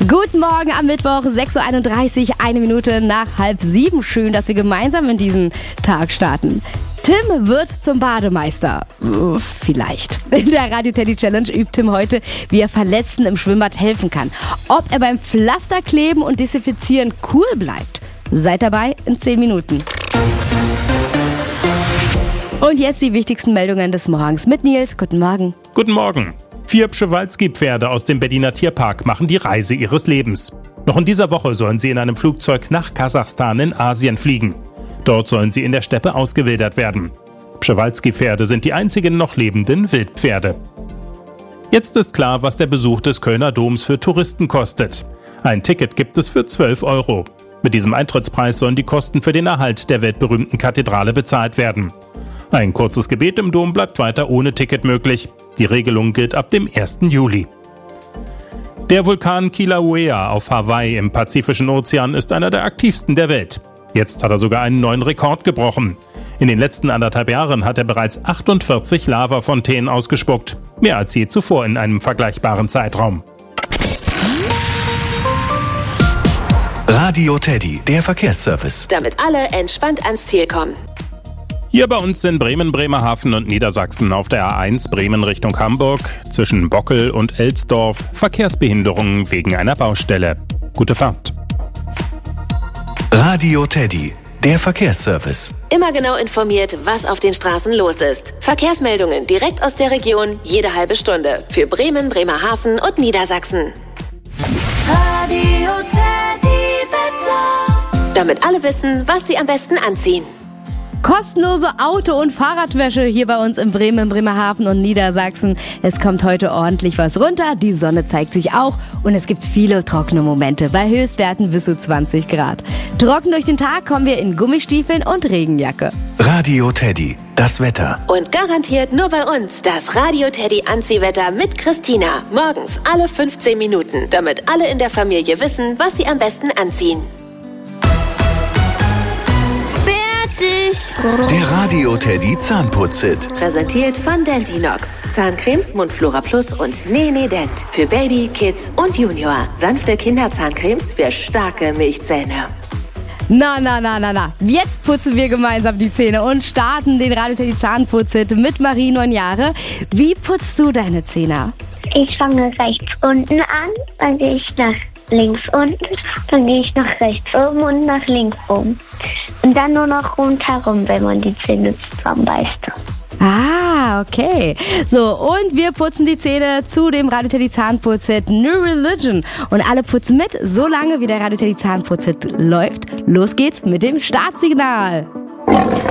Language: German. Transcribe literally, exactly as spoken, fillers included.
Guten Morgen am Mittwoch, sechs Uhr einunddreißig, eine Minute nach halb sieben. Schön, dass wir gemeinsam in diesen Tag starten. Tim wird zum Bademeister. Vielleicht. In der Radio Teddy Challenge übt Tim heute, wie er Verletzten im Schwimmbad helfen kann. Ob er beim Pflasterkleben und Desinfizieren cool bleibt. Seid dabei in zehn Minuten. Und jetzt die wichtigsten Meldungen des Morgens mit Nils. Guten Morgen. Guten Morgen. Vier Przewalski-Pferde aus dem Berliner Tierpark machen die Reise ihres Lebens. Noch in dieser Woche sollen sie in einem Flugzeug nach Kasachstan in Asien fliegen. Dort sollen sie in der Steppe ausgewildert werden. Przewalski-Pferde sind die einzigen noch lebenden Wildpferde. Jetzt ist klar, was der Besuch des Kölner Doms für Touristen kostet. Ein Ticket gibt es für zwölf Euro. Mit diesem Eintrittspreis sollen die Kosten für den Erhalt der weltberühmten Kathedrale bezahlt werden. Ein kurzes Gebet im Dom bleibt weiter ohne Ticket möglich. Die Regelung gilt ab dem ersten Juli. Der Vulkan Kilauea auf Hawaii im Pazifischen Ozean ist einer der aktivsten der Welt. Jetzt hat er sogar einen neuen Rekord gebrochen. In den letzten anderthalb Jahren hat er bereits achtundvierzig Lavafontänen ausgespuckt. Mehr als je zuvor in einem vergleichbaren Zeitraum. Radio Teddy, der Verkehrsservice. Damit alle entspannt ans Ziel kommen. Hier bei uns in Bremen, Bremerhaven und Niedersachsen auf der A eins Bremen Richtung Hamburg zwischen Bockel und Elsdorf Verkehrsbehinderungen wegen einer Baustelle. Gute Fahrt. Radio Teddy, der Verkehrsservice. Immer genau informiert, was auf den Straßen los ist. Verkehrsmeldungen direkt aus der Region, jede halbe Stunde. Für Bremen, Bremerhaven und Niedersachsen. Radio Teddy Wetter. Damit alle wissen, was sie am besten anziehen. Kostenlose Auto- und Fahrradwäsche hier bei uns in Bremen, Bremerhaven und Niedersachsen. Es kommt heute ordentlich was runter, die Sonne zeigt sich auch und es gibt viele trockene Momente, bei Höchstwerten bis zu zwanzig Grad. Trocken durch den Tag kommen wir in Gummistiefeln und Regenjacke. Radio Teddy, das Wetter. Und garantiert nur bei uns das Radio Teddy Anziehwetter mit Christina. Morgens alle fünfzehn Minuten, damit alle in der Familie wissen, was sie am besten anziehen. Der Radio Teddy Zahnputz-Hit. Präsentiert von Dentinox. Zahncremes Mundflora Plus und Nene Dent. Für Baby, Kids und Junior. Sanfte Kinderzahncremes für starke Milchzähne. Na, na, na, na, na. Jetzt putzen wir gemeinsam die Zähne und starten den Radio Teddy Zahnputz-Hit mit Marie, neun Jahre. Wie putzt du deine Zähne? Ich fange rechts unten an, dann gehe ich nach links unten, dann gehe ich nach rechts oben und nach links oben. Und dann nur noch rundherum, wenn man die Zähne zusammenbeißt. Ah, okay. So, und wir putzen die Zähne zu dem Radio Teddy Zahnputz-Hit New Religion. Und alle putzen mit, so lange wie der Radio Teddy Zahnputz-Hit läuft. Los geht's mit dem Startsignal.